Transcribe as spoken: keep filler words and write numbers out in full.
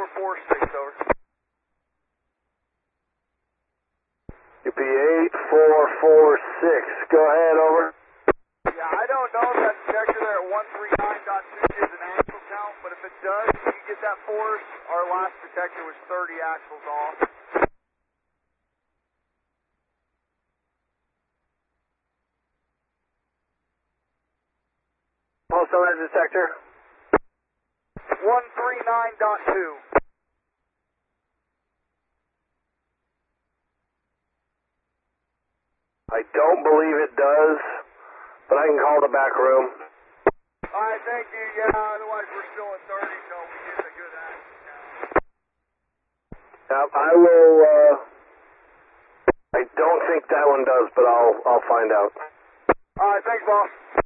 four four six, over. U P eight four four six, go ahead, over. Yeah, I don't know if that detector there at one three nine dot two gives an axle count, but if it does, can you get that for us? Our last detector was thirty axles off. Pulse on that detector. one three nine dot two. I don't believe it does, but I can call the back room. Alright, thank you. Yeah, otherwise we're still at thirty, so we get a good axle count. Yep, I will, uh, I don't think that one does, but I'll, I'll find out. Alright, thanks, boss.